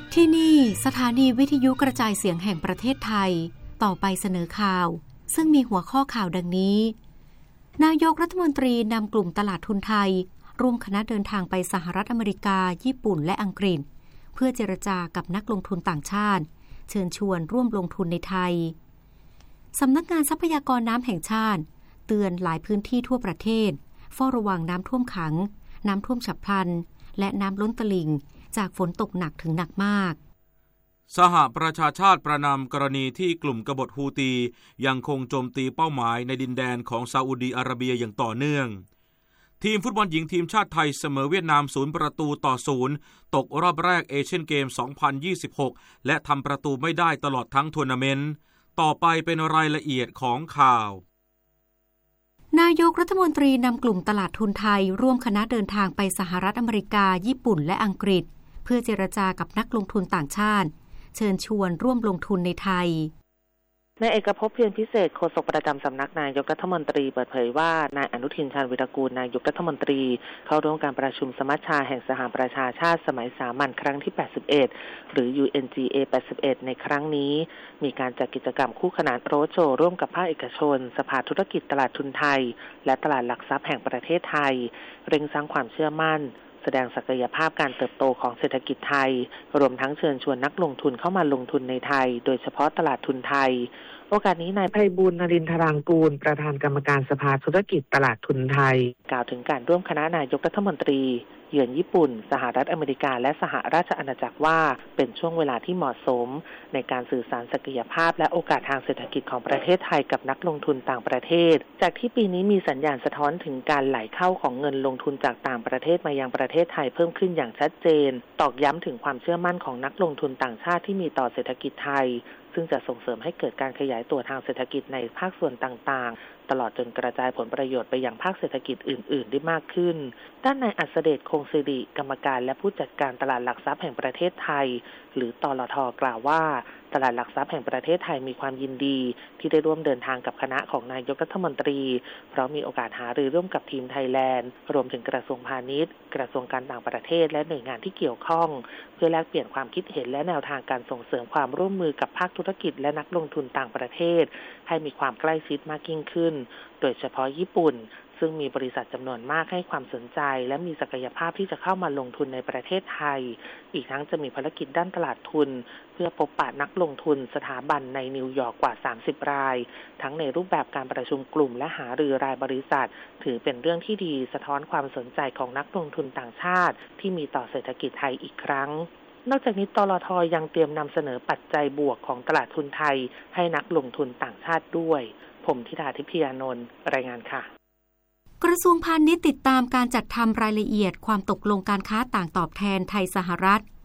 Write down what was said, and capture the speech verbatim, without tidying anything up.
ที่นี่สถานีวิทยุกระจายเสียงแห่งประเทศไทยต่อไปเสนอข่าวซึ่งมีหัวข้อข่าวดังนี้นายกรัฐมนตรีนำกลุ่มตลาดทุนไทยร่วมคณะเดินทางไปสหรัฐอเมริกาญี่ปุ่นและอังกฤษเพื่อเจรจากับนักลงทุนต่างชาติเชิญชวนร่วมลงทุนในไทยสำนักงานทรัพยากรน้ำแห่งชาติเตือนหลายพื้นที่ทั่วประเทศเฝ้าระวังน้ำท่วมขังน้ำท่วมฉับพลันและน้ำล้นตลิ่งจากฝนตกหนักถึงหนักมากสหประชาชาติประณามกรณีที่กลุ่มกบฏฮูตียังคงโจมตีเป้าหมายในดินแดนของซาอุดีอาระเบียอย่างต่อเนื่องทีมฟุตบอลหญิงทีมชาติไทยเสมอเวียดนามศูนย์ประตูต่อศูนย์ตกรอบแรกเอเชียนเกมสองพันยี่สิบหกและทำประตูไม่ได้ตลอดทั้งทัวร์นาเมนต์ต่อไปเป็นรายละเอียดของข่าวนายกรัฐมนตรีนำกลุ่มตลาดทุนไทยร่วมคณะเดินทางไปสหรัฐอเมริกาญี่ปุ่นและอังกฤษเพื่อเจรจากับนักลงทุนต่างชาติเชิญชวนร่วมลงทุนในไทยนายเอกภพเพียรพิเศษโฆษกประจำสำนักนายกรัฐมนตรีเปิดเผยว่านายอนุทินชาญวิรากูลนายกรัฐมนตรีเข้าร่วมการประชุมสมัชชาแห่งสหประชาชาติสมัยสามัญครั้งที่แปดสิบเอ็ดหรือ ยู เอ็น จี เอ แปดสิบเอ็ดในครั้งนี้มีการจัดกิจกรรมคู่ขนานโรดโชว์ร่วมกับภาคเอกชนสภาธุรกิจตลาดทุนไทยและตลาดหลักทรัพย์แห่งประเทศไทยเร่งสร้างความเชื่อมั่นแสดงศักยภาพการเติบโตของเศรษฐกิจไทยรวมทั้งเชิญชวนนักลงทุนเข้ามาลงทุนในไทยโดยเฉพาะตลาดทุนไทยโอกาสนี้นายไพบูลย์ นรินทรางกูลประธานกรรมการสภาธุรกิจตลาดทุนไทยกล่าวถึงการร่วมคณะนายกรัฐมนตรีเยือนญี่ปุ่นสหรัฐอเมริกาและสหราชอาณาจักรว่าเป็นช่วงเวลาที่เหมาะสมในการสื่อสารศักยภาพและโอกาสทางเศรษฐกิจของประเทศไทยกับนักลงทุนต่างประเทศจากที่ปีนี้มีสัญญาณสะท้อนถึงการไหลเข้าของเงินลงทุนจากต่างประเทศมายังประเทศไทยเพิ่มขึ้นอย่างชัดเจนตอกย้ำถึงความเชื่อมั่นของนักลงทุนต่างชาติที่มีต่อเศรษฐกิจไทยซึ่งจะส่งเสริมให้เกิดการขยายตัวทางเศรษฐกิจในภาคส่วนต่างๆตลอดจนกระจายผลประโยชน์ไปยังภาคเศรษฐกิจอื่นๆได้มากขึ้นด้านนายอัศเดชคงศิริกรรมการและผู้จัดการตลาดหลักทรัพย์แห่งประเทศไทยหรือตลท.กล่าวว่าตลาดหลักทรัพย์แห่งประเทศไทยมีความยินดีที่ได้ร่วมเดินทางกับคณะของนายกรัฐมนตรีเพราะมีโอกาสหารือร่วมกับทีมไทยแลนด์รวมถึงกระทรวงพาณิชย์กระทรวงการต่างประเทศและหน่วยงานที่เกี่ยวข้องเพื่อแลกเปลี่ยนความคิดเห็นและแนวทางการส่งเสริมความร่วมมือกับภาคธุรกิจและนักลงทุนต่างประเทศให้มีความใกล้ชิดมากยิ่งขึ้นโดยเฉพาะญี่ปุ่นซึ่งมีบริษัทจำนวนมากให้ความสนใจและมีศักยภาพที่จะเข้ามาลงทุนในประเทศไทยอีกทั้งจะมีภารกิจด้านตลาดทุนเพื่อพบปะนักลงทุนสถาบันในนิวยอร์กกว่าสามสิบรายทั้งในรูปแบบการประชุมกลุ่มและหารือรายบริษัทถือเป็นเรื่องที่ดีสะท้อนความสนใจของนักลงทุนต่างชาติที่มีต่อเศรษฐกิจไทยอีกครั้งนอกจากนี้ตลท.ยังเตรียมนำเสนอปัจจัยบวกของตลาดทุนไทยให้นักลงทุนต่างชาติด้วยผมธิดาทิพยานนท์รายงานค่ะกระทรวงพาณิชย์ติดตามการจัดทำรายละเอียดความตกลงการค้าต่างตอบแทนไทยสหรัฐ